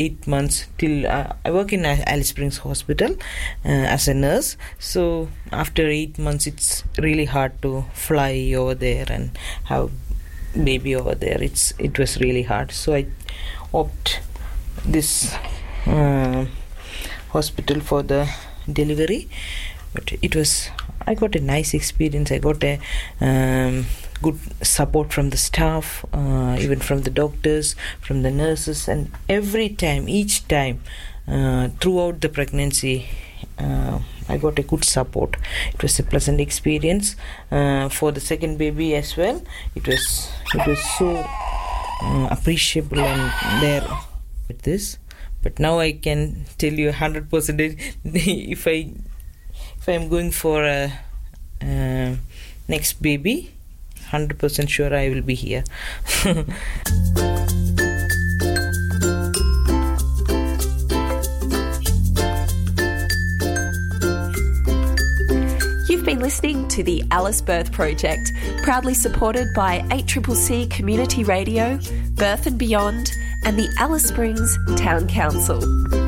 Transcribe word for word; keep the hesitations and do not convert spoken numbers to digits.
eight months till uh, I work in Alice Springs Hospital uh, as a nurse. So after eight months, it's really hard to fly over there and have baby over there. It's it was really hard. So I opt this uh, hospital for the delivery. But it was I got a nice experience. I got a um, good support from the staff, uh, even from the doctors, from the nurses, and every time, each time, uh, throughout the pregnancy, uh, I got a good support. It was a pleasant experience. Uh, for the second baby as well, it was it was so uh, appreciable and there with this. But now I can tell you one hundred percent if I if I'm going for a uh, next baby, one hundred percent sure I will be here. You've been listening to the Alice Birth Project, proudly supported by eight C C C Community Radio, Birth and Beyond, and the Alice Springs Town Council.